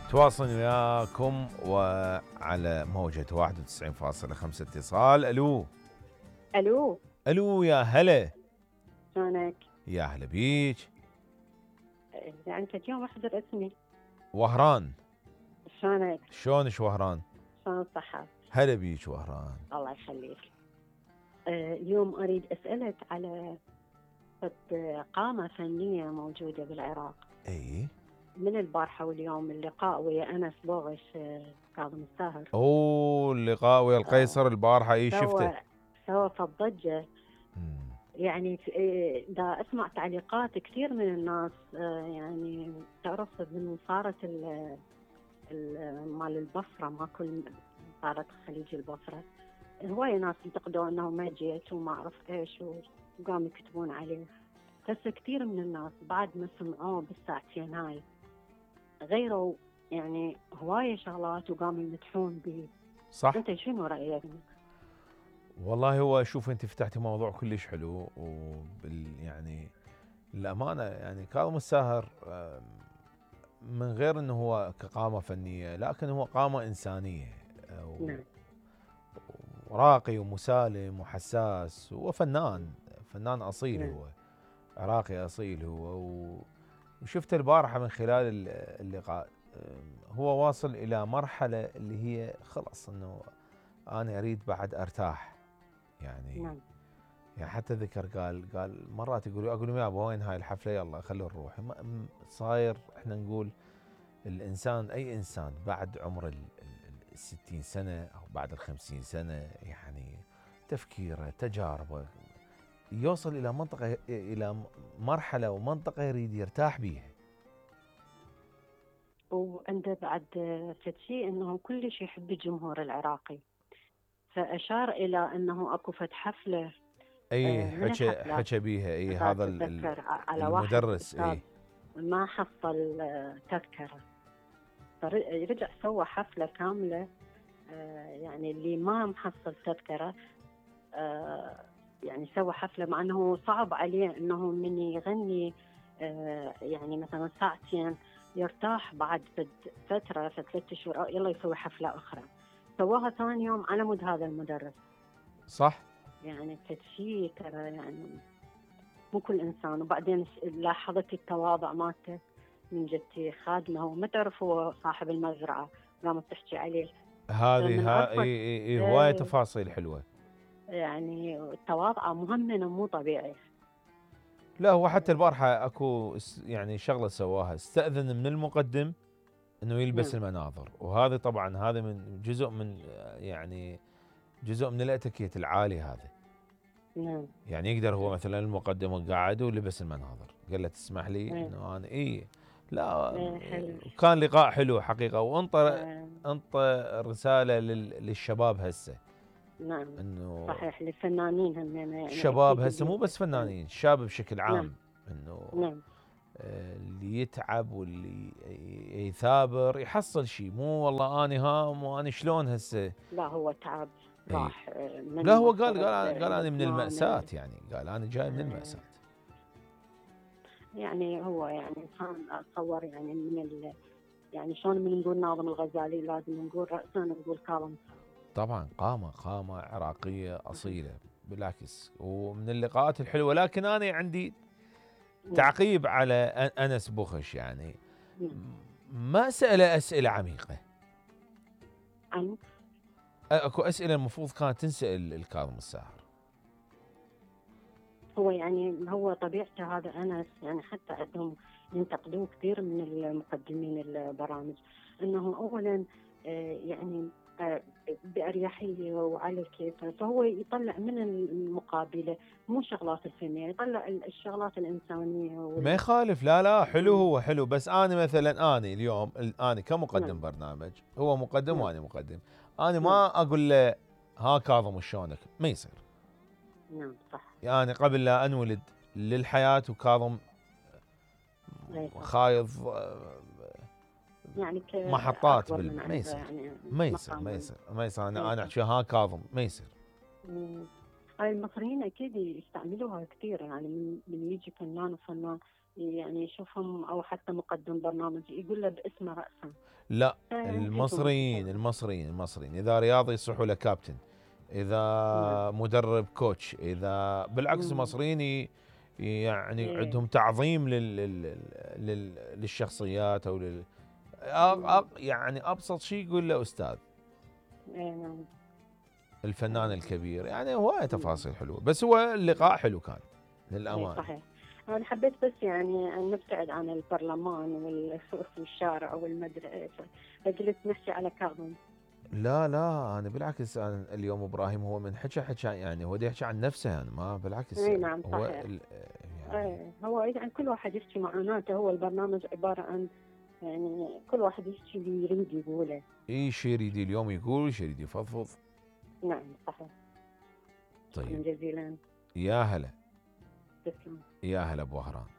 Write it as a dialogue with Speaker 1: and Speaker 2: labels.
Speaker 1: تواصل وياكم وعلى موجة 91.5 اتصال. الو
Speaker 2: الو
Speaker 1: الو يا هلا.
Speaker 2: شلونك؟
Speaker 1: يا هلا بيك.
Speaker 2: يعني انت اليوم احضر اسمي.
Speaker 1: وهران.
Speaker 2: شلونك؟
Speaker 1: شلونش وهران؟
Speaker 2: شلون الصحة؟
Speaker 1: هلا بيك وهران.
Speaker 2: الله يخليك. اليوم اريد اسألك على قامة فنية موجودة بالعراق.
Speaker 1: اي
Speaker 2: من البارحة واليوم اللقاء ويا انس بوغش، كاظم الساهر.
Speaker 1: اوه اللقاء ويا القيصر البارحة اي شفته.
Speaker 2: سوى فالضجة.
Speaker 1: مم.
Speaker 2: يعني دا اسمع تعليقات كثير من الناس، يعني تعرف من صارت مال البصرة، ما كل صارت خليج البصرة. هواية ناس انتقدوا انه ما جيت وما اعرف ايش، وقاموا يكتبون عليه. بس كثير من الناس بعد ما سمعوه بالساعتين هاي غيروا يعني هواية شغلات وقاموا يمدحون به.
Speaker 1: صح.
Speaker 2: انت شنو رأيك؟
Speaker 1: والله هو شوف انت فتحتي موضوع كلش حلو يعني الأمانة يعني كاظم الساهر من غير انه هو كقامة فنية لكن هو قامة إنسانية.
Speaker 2: نعم.
Speaker 1: وراقي ومسالم وحساس وفنان أصيل.
Speaker 2: نعم.
Speaker 1: هو عراقي أصيل هو وشفت البارحة من خلال اللقاء هو واصل إلى مرحلة اللي هي خلاص أنه أنا أريد بعد أرتاح يعني.
Speaker 2: نعم.
Speaker 1: يعني حتى ذكر قال مرات أقول يا أبا وين هاي الحفلة، يلا خلي نروح. صاير إحنا نقول الإنسان أي إنسان بعد عمر 60 سنة أو بعد 50 سنة يعني تفكيره تجاربه يوصل إلى منطقة إلى مرحلة ومنطقة يريد يرتاح بيها.
Speaker 2: وعنده بعد فد شيء انه كلش يحب الجمهور العراقي، فاشار الى انه اكو فد حفله.
Speaker 1: اي
Speaker 2: من الحفلات
Speaker 1: حكى بيها اي هذا
Speaker 2: اتذكر على واحد
Speaker 1: المدرس
Speaker 2: استاذ
Speaker 1: اي
Speaker 2: ما حصل تذكره، رجع سوى حفله كامله. يعني اللي ما محصل تذكره، يعني سوى حفله مع انه صعب عليه انه من يغني يعني مثلا ساعتين يرتاح بعد فتره في 3 شهور، يلا يسوي حفله اخرى. سواها ثاني يوم على مود هذا المدرس.
Speaker 1: صح.
Speaker 2: يعني شيء ترى يعني مو كل انسان. وبعدين لاحظت التواضع مالته من جدتي خادمه، وما تعرف هو صاحب المزرعه، قامت تحكي عليه. من
Speaker 1: هذه
Speaker 2: عرفت
Speaker 1: اي هوايه تفاصيل حلوه.
Speaker 2: يعني التواضع مهمنا مو طبيعي.
Speaker 1: لا هو حتى البارحه اكو يعني شغله سواها، استاذن من المقدم انه يلبس
Speaker 2: نعم.
Speaker 1: المناظر، وهذه طبعا هذا من جزء من يعني جزء من الاتيكيت العالي هذا.
Speaker 2: نعم.
Speaker 1: يعني يقدر هو مثلا المقدم قاعد ولبس المناظر قال له تسمح لي
Speaker 2: نعم.
Speaker 1: انه انا لا
Speaker 2: حلو.
Speaker 1: كان لقاء حلو حقيقه. وانطى
Speaker 2: آه.
Speaker 1: رساله للشباب هسه
Speaker 2: نعم.
Speaker 1: انه
Speaker 2: صحيح، للفنانين هم يعني
Speaker 1: الشباب
Speaker 2: أكيد
Speaker 1: هسه مو بس
Speaker 2: يعني.
Speaker 1: فنانين، الشاب بشكل
Speaker 2: نعم.
Speaker 1: عام انه
Speaker 2: نعم.
Speaker 1: اللي يتعب واللي يثابر يحصل شيء. مو والله اني هام واني شلون هسه.
Speaker 2: لا هو تعب
Speaker 1: اي
Speaker 2: راح
Speaker 1: لا
Speaker 2: من
Speaker 1: هو
Speaker 2: مسيرة
Speaker 1: قال انا من
Speaker 2: جسمانه.
Speaker 1: المأساة، يعني قال انا جاي من المأساة.
Speaker 2: يعني هو يعني إنسان أتصور يعني يعني شلون من نقول ناظم الغزالي لازم نقول رأسا نقول كاظم.
Speaker 1: طبعا قامة عراقية أصيلة بالعكس، ومن اللقاءات الحلوة. لكن أنا عندي
Speaker 2: نعم.
Speaker 1: تعقيب على أنس بوخش يعني
Speaker 2: نعم.
Speaker 1: ما سأله أسئلة عميقة.
Speaker 2: عن
Speaker 1: أكو أسئلة المفروض كانت تنسأل الكاظم الساهر.
Speaker 2: هو يعني هو طبيعته هذا أنس، يعني حتى عندهم ينتقدوه كثير من المقدمين البرامج انه اولا يعني بأريحية وعلى كيفه، فهو يطلع من المقابلة مو شغلات الفنية، يطلع الشغلات الإنسانية
Speaker 1: ما يخالف، لا حلو،
Speaker 2: نعم.
Speaker 1: هو حلو. بس أنا مثلا أنا اليوم أنا كمقدم
Speaker 2: نعم.
Speaker 1: برنامج، هو مقدم
Speaker 2: نعم.
Speaker 1: وأنا مقدم، أنا
Speaker 2: نعم.
Speaker 1: ما أقول له ها كاظم شلونك، ما يصير.
Speaker 2: نعم. صح.
Speaker 1: يعني قبل لا أنولد للحياة وكاظم
Speaker 2: أي صح.
Speaker 1: خايض
Speaker 2: يعني
Speaker 1: محطات
Speaker 2: كأكبر من
Speaker 1: ما
Speaker 2: عنده
Speaker 1: يصير.
Speaker 2: يعني
Speaker 1: ما يصير ما
Speaker 2: مقام.
Speaker 1: يصير ما يصير
Speaker 2: أي
Speaker 1: انا
Speaker 2: صح.
Speaker 1: احكي ها كاظم ما يصير.
Speaker 2: هاي المصريين أكيد يستعملوها كثير، يعني من يجي فنان وفنان يعني يشوفهم او حتى مقدم برنامج يقول له باسمه رأسا.
Speaker 1: لا،
Speaker 2: فينتهجون
Speaker 1: المصريين
Speaker 2: الفكرة.
Speaker 1: المصريين المصريين اذا رياضي يصيحوا له كابتن،
Speaker 2: نعم.
Speaker 1: اذا مدرب كوتش، اذا بالعكس
Speaker 2: أمم.
Speaker 1: المصريين يعني
Speaker 2: إيه.
Speaker 1: عندهم تعظيم للشخصيات او
Speaker 2: أمم.
Speaker 1: يعني ابسط شيء يقول له استاذ،
Speaker 2: إيه نعم.
Speaker 1: الفنان
Speaker 2: آه،
Speaker 1: الكبير، يعني هواية
Speaker 2: نعم.
Speaker 1: تفاصيل حلوه، بس هو اللقاء حلو كان
Speaker 2: إيه
Speaker 1: للامانه.
Speaker 2: صحيح. أنا حبيت بس يعني أن نبتعد عن البرلمان والسوق في الشارع والمدري إيش، فقلت نحكي على كاظم.
Speaker 1: لا لا، انا بالعكس، أنا اليوم ابراهيم هو من حكى يعني هو يحكي عن نفسه، يعني ما بالعكس
Speaker 2: إيه نعم
Speaker 1: هو
Speaker 2: صحيح.
Speaker 1: يعني
Speaker 2: إيه هو يعني كل واحد يحكي معاناته، هو البرنامج عبارة عن يعني كل واحد يحكي اللي يريد يقوله.
Speaker 1: اي شيء يريد اليوم يقول، شيء يريد يفضفض.
Speaker 2: نعم صحيح. شكرا
Speaker 1: طيب،
Speaker 2: جزيلا.
Speaker 1: يا هلا،
Speaker 2: تسلم.
Speaker 1: يا هلا ابو وهران.